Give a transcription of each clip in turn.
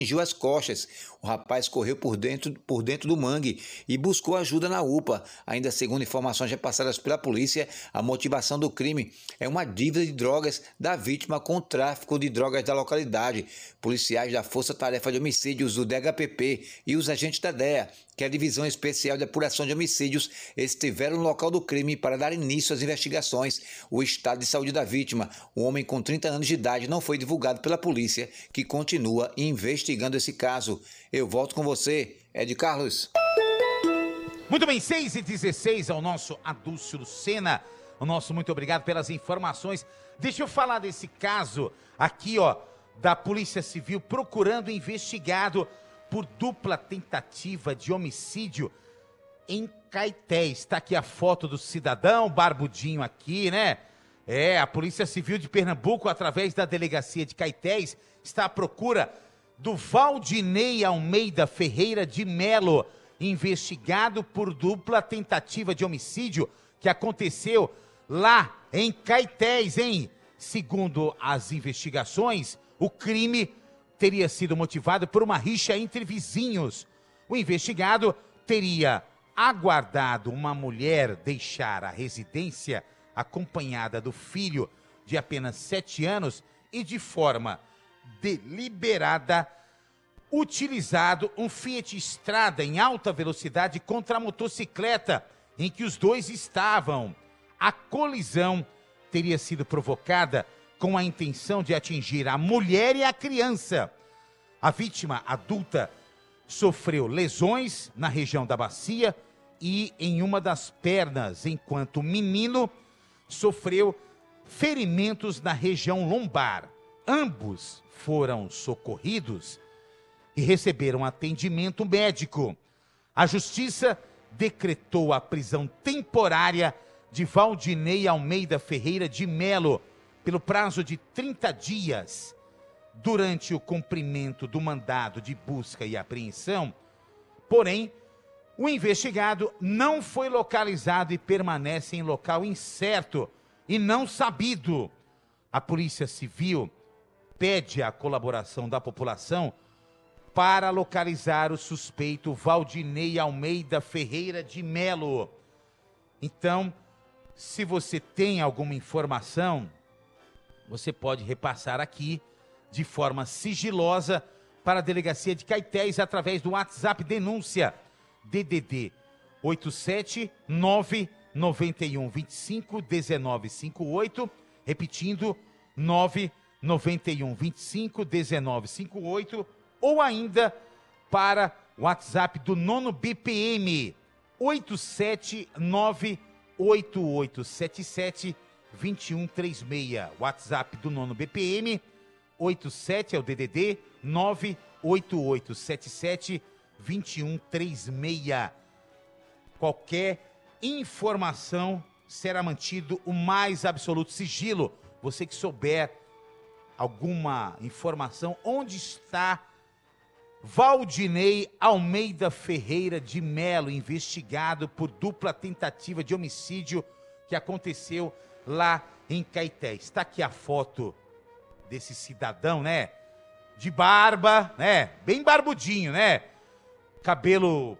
atingiu as costas. O rapaz correu por dentro do mangue e buscou ajuda na UPA. Ainda segundo informações repassadas pela polícia, a motivação do crime é uma dívida de drogas da vítima com o tráfico de drogas da localidade. Policiais da Força Tarefa de Homicídios do DHPP e os agentes da DEA, que é a Divisão Especial de Apuração de Homicídios, estiveram no local do crime para dar início às investigações. O estado de saúde da vítima, um homem com 30 anos de idade, não foi divulgado pela polícia, que continua investigando esse caso. Eu volto com você, Ed Carlos. Muito bem, 6h16 ao nosso Adúlcio Lucena. O nosso muito obrigado pelas informações. Deixa eu falar desse caso aqui, ó, da Polícia Civil procurando investigado por dupla tentativa de homicídio em Caetés. Está aqui a foto do cidadão, barbudinho aqui, né? A Polícia Civil de Pernambuco, através da Delegacia de Caetés, está à procura do Valdinei Almeida Ferreira de Melo, investigado por dupla tentativa de homicídio que aconteceu lá em Caetés, hein? Segundo as investigações, o crime teria sido motivado por uma rixa entre vizinhos. O investigado teria aguardado uma mulher deixar a residência acompanhada do filho de apenas 7 anos e de forma deliberada utilizado um Fiat Strada em alta velocidade contra a motocicleta em que os dois estavam. A colisão teria sido provocada com a intenção de atingir a mulher e a criança. A vítima adulta sofreu lesões na região da bacia e em uma das pernas, enquanto o menino sofreu ferimentos na região lombar. Ambos foram socorridos e receberam atendimento médico. A Justiça decretou a prisão temporária de Valdinei Almeida Ferreira de Melo pelo prazo de 30 dias. Durante o cumprimento do mandado de busca e apreensão, porém, o investigado não foi localizado e permanece em local incerto e não sabido. A Polícia Civil pede a colaboração da população para localizar o suspeito Valdinei Almeida Ferreira de Melo. Então, se você tem alguma informação, você pode repassar aqui de forma sigilosa para a Delegacia de Caetés através do WhatsApp Denúncia DDD 879 91 25 1958, repetindo 991 25 1958, ou ainda para o WhatsApp do 9º BPM 879 8877 2136. WhatsApp do 9º BPM 87 é o DDD 98877 2136. Qualquer informação será mantido o mais absoluto sigilo. Você que souber alguma informação, onde está Valdinei Almeida Ferreira de Melo, investigado por dupla tentativa de homicídio que aconteceu lá em Caetés. Está aqui a foto desse cidadão, né? De barba, né? Bem barbudinho, né? Cabelo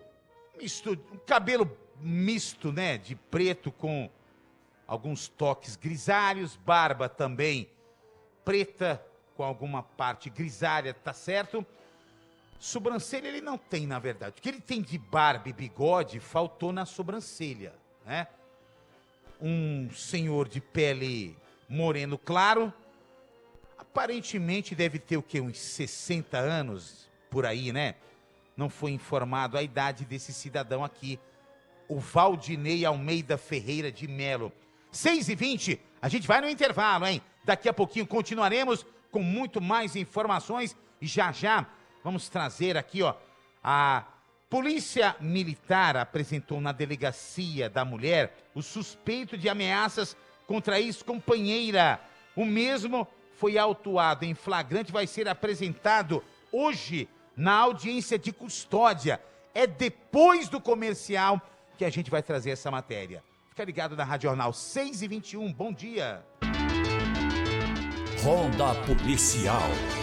misto, né? De preto com alguns toques grisalhos, barba também preta com alguma parte grisalha, tá certo? Sobrancelha ele não tem, na verdade. O que ele tem de barba e bigode faltou na sobrancelha, né? Um senhor de pele moreno claro, aparentemente deve ter o quê? Uns 60 anos, por aí, né? Não foi informado a idade desse cidadão aqui, o Valdinei Almeida Ferreira de Melo. 6h20, a gente vai no intervalo, hein? Daqui a pouquinho continuaremos com muito mais informações e já vamos trazer aqui, ó, a Polícia Militar apresentou na Delegacia da Mulher o suspeito de ameaças contra a ex-companheira. O mesmo foi autuado em flagrante, vai ser apresentado hoje na audiência de custódia. É depois do comercial que a gente vai trazer essa matéria. Fica ligado na Rádio Jornal 6h21, bom dia. Ronda Policial.